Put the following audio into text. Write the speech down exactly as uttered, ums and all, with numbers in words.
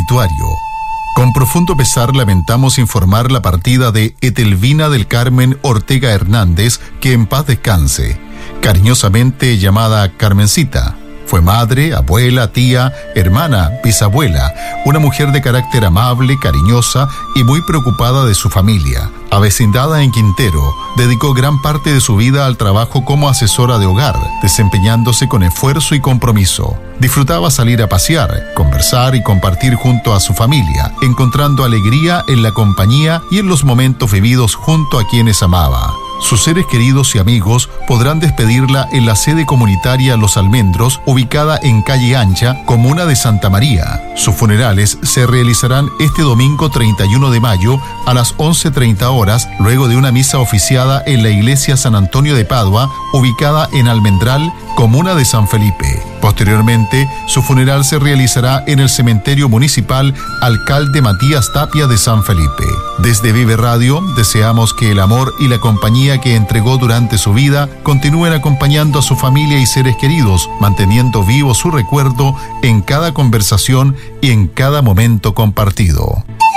Obituario. Con profundo pesar lamentamos informar la partida de Etelvina del Carmen Ortega Hernández, que en paz descanse, cariñosamente llamada Carmencita. Fue madre, abuela, tía, hermana, bisabuela, una mujer de carácter amable, cariñosa y muy preocupada de su familia. Avecindada en Quintero, dedicó gran parte de su vida al trabajo como asesora de hogar, desempeñándose con esfuerzo y compromiso. Disfrutaba salir a pasear, conversar y compartir junto a su familia, encontrando alegría en la compañía y en los momentos vividos junto a quienes amaba. Sus seres queridos y amigos podrán despedirla en la sede comunitaria Los Almendros, ubicada en Calle Ancha, comuna de Santa María. Sus funerales se realizarán este domingo treinta y uno de mayo a las once treinta horas, luego de una misa oficiada en la iglesia San Antonio de Padua, ubicada en Almendral, comuna de San Felipe. Posteriormente, su funeral se realizará en el cementerio municipal Alcalde Matías Tapia de San Felipe. Desde Vive Radio, deseamos que el amor y la compañía que entregó durante su vida continúen acompañando a su familia y seres queridos, manteniendo vivo su recuerdo en cada conversación y en cada momento compartido.